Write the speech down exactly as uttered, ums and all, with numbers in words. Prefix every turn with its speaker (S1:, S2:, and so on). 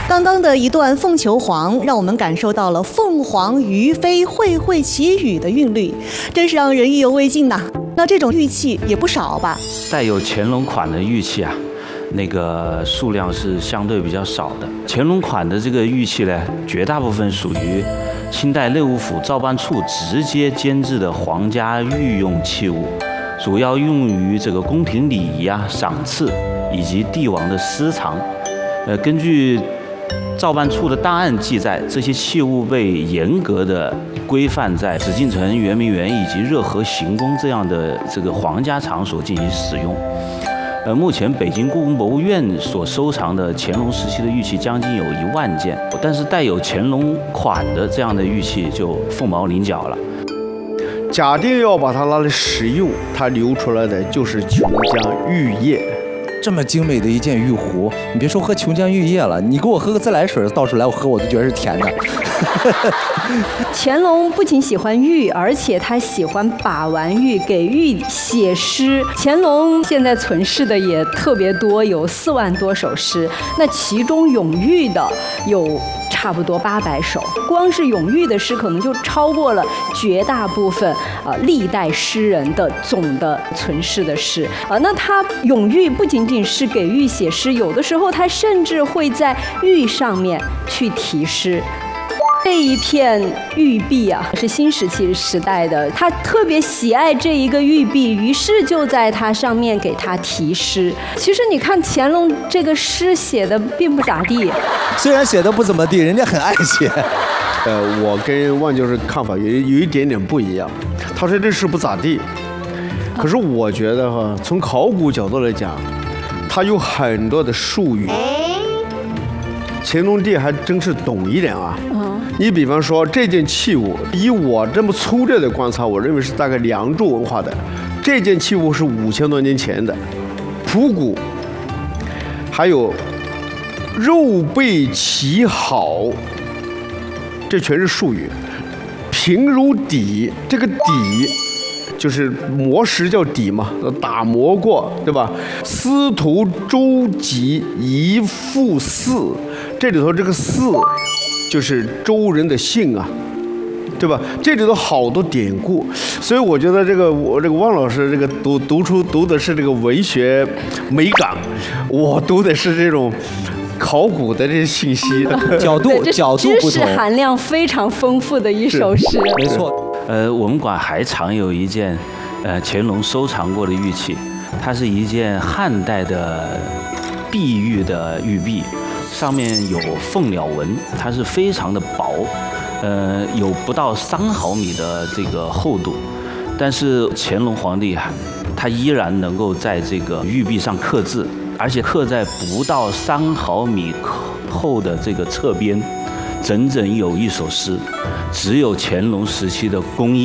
S1: 刚刚的一段《凤求凰》，让我们感受到了凤凰于飞、会会其语的韵律，真是让人意犹未尽呐。那这种玉器也不少吧？
S2: 带有乾隆款的玉器啊，那个数量是相对比较少的。乾隆款的这个玉器呢，绝大部分属于清代内务府造办处直接监制的皇家御用器物，主要用于这个宫廷礼仪啊、赏赐以及帝王的私藏。呃，根据造办处的档案记载，这些器物被严格的规范在紫禁城、圆明园以及热河行宫这样的这个皇家场所进行使用。呃，目前北京故宫博物院所收藏的乾隆时期的玉器将近有一万件，但是带有乾隆款的这样的玉器就凤毛麟角了。
S3: 假定要把它拿来使用，它流出来的就是琼浆玉液。
S4: 这么精美的一件玉壶，你别说喝琼浆玉液了，你给我喝个自来水，倒出来我喝我都觉得是甜的。
S5: 乾隆不仅喜欢玉，而且他喜欢把玩玉，给玉写诗。乾隆现在存世的也特别多，有四万多首诗，那其中咏玉的有差不多八百首，光是咏玉的诗可能就超过了绝大部分呃历代诗人的总的存世的诗啊、呃。那他咏玉不仅仅是给玉写诗，有的时候他甚至会在玉上面去题诗。这一片玉璧啊，是新石器时代的，他特别喜爱这一个玉璧，于是就在它上面给他题诗。其实你看乾隆这个诗写的并不咋地，
S4: 虽然写的不怎么地，人家很爱写。
S3: 呃，我跟万教授看法有有一点点不一样。他说这诗不咋地，可是我觉得哈，从考古角度来讲，他有很多的术语。乾隆帝还真是懂一点啊。嗯，你比方说这件器物，以我这么粗略的观察，我认为是大概凉州文化的。这件器物是五千多年前的，朴骨，还有肉背其好，这全是术语。平如底，这个底就是磨石叫底嘛，打磨过，对吧？司徒周集一赋四，这里头这个四就是周人的姓啊，对吧？这里头好多典故，所以我觉得这个我这个汪老师这个读读出读的是这个文学美感，我读的是这种考古的这些信息
S4: 角度角度不同，
S5: 知识含量非常丰富的一首诗。
S4: 没错。
S2: 呃，我们馆还藏有一件，呃，乾隆收藏过的玉器，它是一件汉代的碧玉的玉璧，上面有凤鸟纹，它是非常的薄，呃，有不到三毫米的这个厚度，但是乾隆皇帝啊，他依然能够在这个玉璧上刻字，而且刻在不到三毫米厚的这个侧边，整整有一首诗，只有乾隆时期的工艺